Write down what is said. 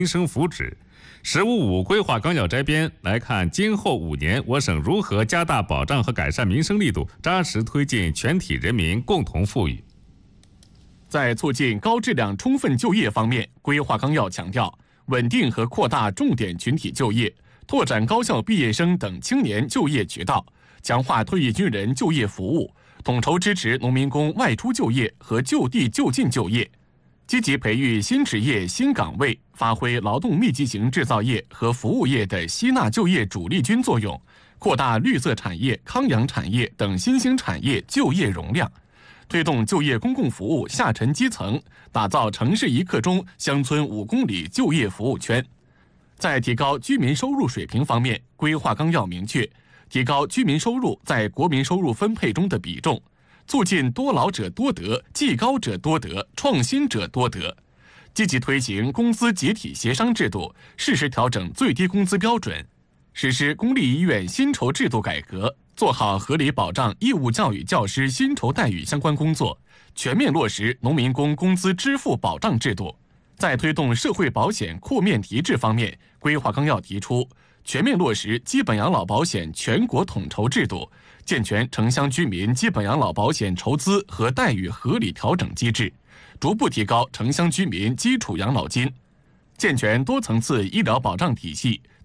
民生福祉。十五五规划纲要摘编来看，今后5年我省如何加大保障和改善民生力度，扎实推进全体人民共同富裕。 在促进高质量充分就业方面，规划纲要强调稳定和扩大重点群体就业，拓展高校毕业生等青年就业渠道，强化退役军人就业服务，统筹支持农民工外出就业和就地就近就业，积极培育新职业新岗位，发挥劳动密集型制造业和服务业的吸纳就业主力军作用，扩大绿色产业、康养产业等新兴产业就业容量，推动就业公共服务下沉基层，打造城市一刻钟、乡村5公里就业服务圈。在提高居民收入水平方面，规划纲要明确，提高居民收入在国民收入分配中的比重，促进多劳者多得、技高者多得、创新者多得，积极推行工资集体协商制度，适时调整最低工资标准，实施公立医院薪酬制度改革，做好合理保障义务教育教师薪酬待遇相关工作，全面落实农民工工资支付保障制度。在推动社会保险扩面提质方面，规划纲要提出全面落实基本养老保险全国统筹制度，健全城乡居民基本养老保险筹资和待遇合理调整机制，逐步提高城乡居民基础养老金，健全多层次医疗保障体系，